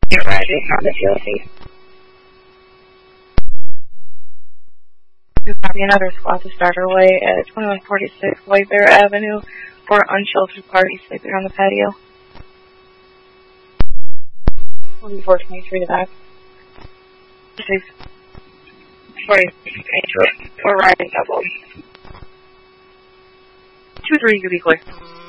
You're rising from the GLC. You copy another squad to start our way at 2146 White Bear Avenue for unsheltered parties sleeping on the patio. 4423 to back. 4423, we're riding double. 2-3, you could be clear.